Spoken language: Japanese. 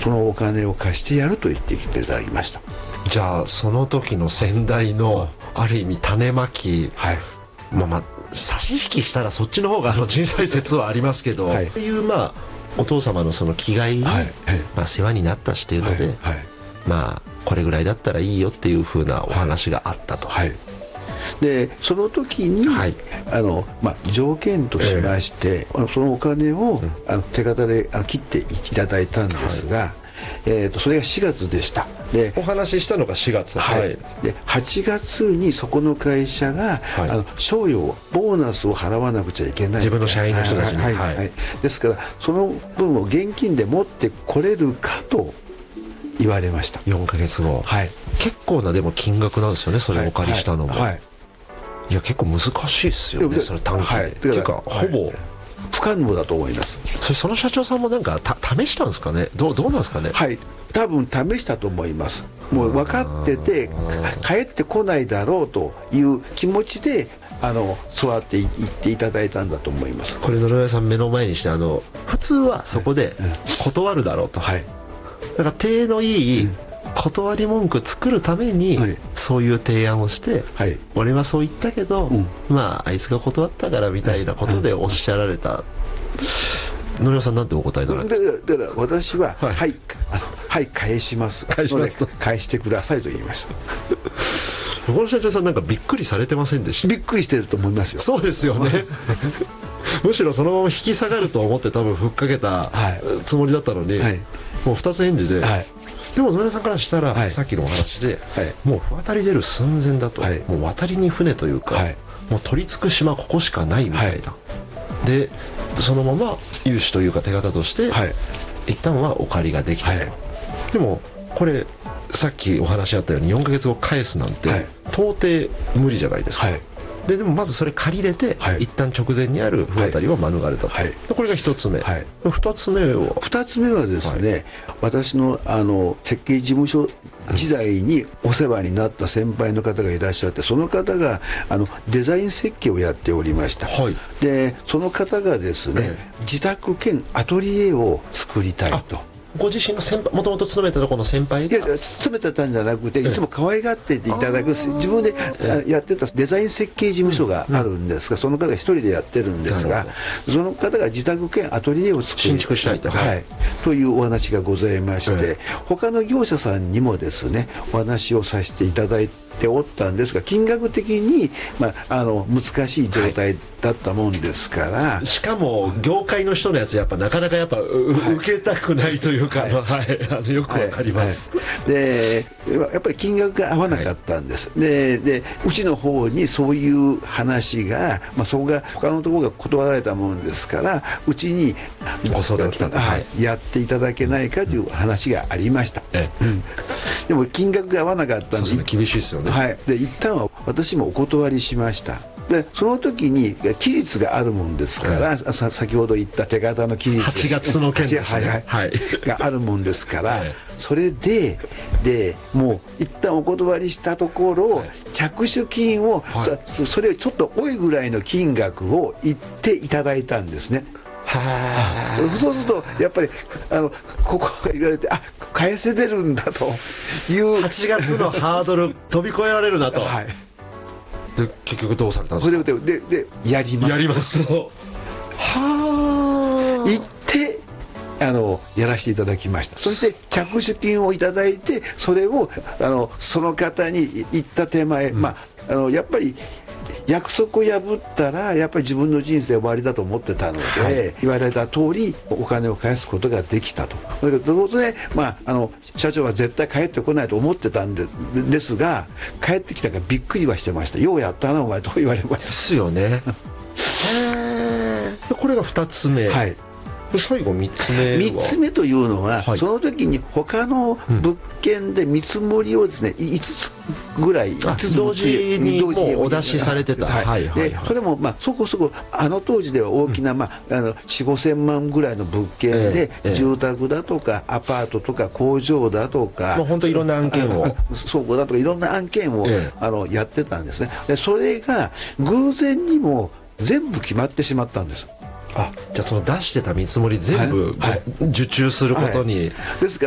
そのお金を貸してやると言ってきていただきました。 じゃあその時の先代のある意味種まき、 はい、 差し引きしたらそっちの方が小さい説はありますけど、はい、というお父様のその気概に、はい、世話になったしというので、はいはい、これぐらいだったらいいよっていうふうなお話があったと。 はいはい、でその時に、はい、条件としまして、そのお金を、手形で切っていただいたんですが、はい、それが4月でした。でお話ししたのが4月、 はい、で8月にそこの会社が、はい、賞与ボーナスを払わなくちゃいけない、 自分の社員の人たちに、 はいはいはい、ですからその分を現金で持ってこれるかと言われました。 4ヶ月後、はい、結構なでも金額なんですよね、それをお借りしたのも、はいはいはい、いや結構難しいですよね、それ短期で、はい、っていうか、ほぼ不可能だと思います。 その社長さんもなんか試したんですかね、どうなんですかね。 はい、多分試したと思います。もう分かってて帰ってこないだろうという気持ちでそうやって言っていただいたんだと思います。 これ野々さん目の前にして普通はそこで断るだろうと、はい、だから体のいい断り文句作るためにそういう提案をして、はい、俺はそう言ったけど、あいつが断ったからみたいなことでおっしゃられた。野々さんなんてお答えになられた。 だから私ははい、はい、返しますと返してくださいと言いました。 この社長さんなんかびっくりされてませんでした？ びっくりしてると思いますよ。 そうですよねむしろそのまま引き下がると思って多分ふっかけたつもりだったのに、はい、もう2つ返事で、はい、でも野々さんからしたら、はい、さっきのお話で、はい、もう渡り出る寸前だと、はい、もう渡りに船というか、はい、もう取り付く島ここしかないみたいな、はい、でそのまま融資というか手形として、はい、一旦はお借りができたと、はい、でもこれさっきお話あったように4ヶ月後返すなんて、はい、到底無理じゃないですか、はい、でもまずそれ借りれて、はい、一旦直前にある不渡りを免れたと、はい、これが1つ目、はい、2つ目はですね、はい、私の設計事務所時代にお世話になった先輩の方がいらっしゃって、その方がデザイン設計をやっておりました、はい、でその方がですね、自宅兼アトリエを作りたいと。 ご自身の先輩、もともと勤めたところの先輩が、 いや勤めてたんじゃなくて、いつも可愛がっていただく、自分でやってたデザイン設計事務所があるんですが、その方が一人でやってるんですが、その方が自宅兼アトリエを新築したいと、 はい、というお話がございまして、他の業者さんにもですねお話をさせていただいておったんですが、金額的に、難しい状態だったもんですから、 はい、しかも業界の人のやつやっぱなかなか受けたくないというか、はいはい、よくわかります、 はいはい、でやっぱり金額が合わなかったんです、はい、でうちの方にそういう話が、そこが他のところが断られたもんですから、うちにご相談来た、 はい、やっていただけないかという話がありました、でも金額が合わなかったんで、 厳しいですよね、 はい、で一旦は私もお断りしました。でその時に期日があるもんですから、先ほど言った手形の期日 8月の件ですね、 があるもんですから、それでもう一旦お断りしたところ、着手金を、それをちょっと多いぐらいの金額を言っていただいたんですね。そうするとやっぱりここが言われて、返せてるんだという 8月のハードル飛び越えられるなと、はい、で結局どうされたんですか。 でやりますと言ってやらせていただきました。そして着手金をいただいて、それをその方に言った手前、やっぱり約束を破ったらやっぱり自分の人生終わりだと思ってたので、言われた通りお金を返すことができたと。だけど当然、社長は絶対帰ってこないと思ってたんですが、帰ってきたからびっくりはしてました。ようやったなお前と言われました。 ですよねこれが2つ目、はい、最後3つ目は 3つ目というのは、その時に他の物件で見積もりをですね、5つぐらい同時にもうお出しされてた、 でそれもそこそこ当時では大きな、4,5千万ぐらいの物件で、住宅だとかアパートとか工場だとか、 本当いろんな案件を倉庫だとかいろんな案件を、やってたんですね。でそれが偶然にも全部決まってしまったんです。 じゃあその出してた見積もり全部、受注することに、 ですから